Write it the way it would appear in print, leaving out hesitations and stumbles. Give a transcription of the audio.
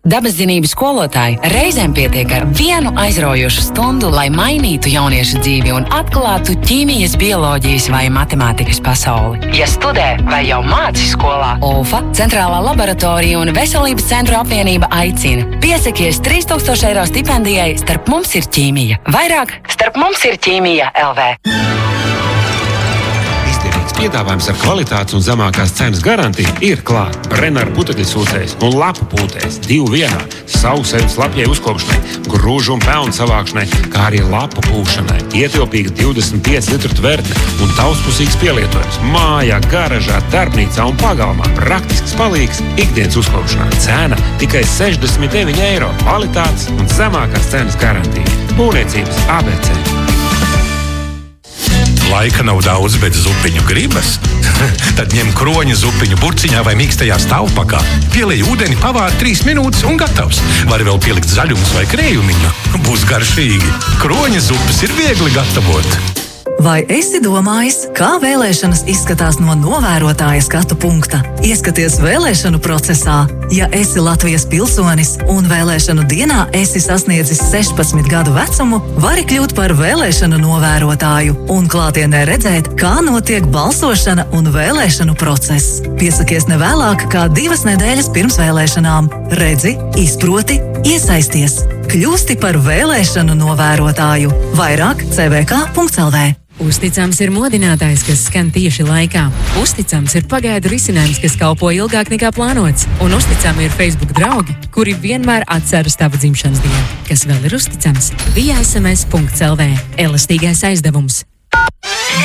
Dabaszinību skolotāji reizēm pietiek ar vienu aizraujošu stundu, lai mainītu jauniešu dzīvi un atklātu ķīmijas, bioloģijas vai matemātikas pasauli. Ja studē vai jau māci skolā, ULFA, Centrālā laboratorija un Veselības centru apvienība aicina. Piesakies 3000 eiro stipendijai Starp mums ir ķīmija. Vairāk Starp mums ir ķīmija LV. Piedāvājums ar kvalitātes un zemākās cenas garantiju ir klāt. Brenner putekļu sūcējs un lapu pūtējs 2 vienā, sausējums lapjai uzkopšanai, grūžu un pelnu savākšanai, kā arī lapu pūšanai. Ietilpīga 25 litru tvertne un daudzpusīgs pielietojums mājā, garažā, darbnīcā un pagalmā. Praktisks palīgs ikdienas uzkopšanā. Cena tikai 69 eiro. Kvalitātes un zemākās cenas garantija. Būvniecības ABC. Laika nav daudz, bet zupiņu gribas? Tad ņem kroņa zupiņu burciņā vai mīkstajā stāvpakā. Pielej ūdeni, pavāri 3 minūtes un gatavs. Var vēl pielikt zaļumus vai krējumiņu. Būs garšīgi. Kroņa zupas ir viegli gatavot. Vai esi domājis, kā vēlēšanas izskatās no novērotāja skatu punkta? Ieskaties vēlēšanu procesā. Ja esi Latvijas pilsonis un vēlēšanu dienā esi sasniedzis 16 gadu vecumu, vari kļūt par vēlēšanu novērotāju un klātienē redzēt, kā notiek balsošana un vēlēšanu process. Piesakies nevēlāk kā 2 nedēļas pirms vēlēšanām. Redzi, izproti, iesaisties. Kļūsti par vēlēšanu novērotāju. Vairāk cvk.lv. Uzticams ir modinātājs, kas skan tieši laikā. Uzticams ir pagaidu risinājums, kas kalpo ilgāk nekā plānots. Un uzticami ir Facebook draugi, kuri vienmēr atceras tavu dzimšanas dienu. Kas vēl ir uzticams? VSMS.lv. Elastīgais aizdevums.